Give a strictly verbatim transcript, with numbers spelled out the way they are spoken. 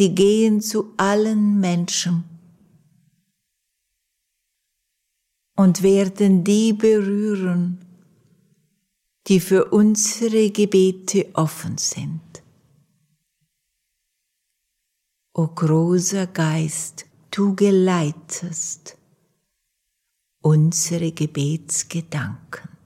Sie gehen zu allen Menschen und werden die berühren, die für unsere Gebete offen sind. O großer Geist, du geleitest unsere Gebetsgedanken.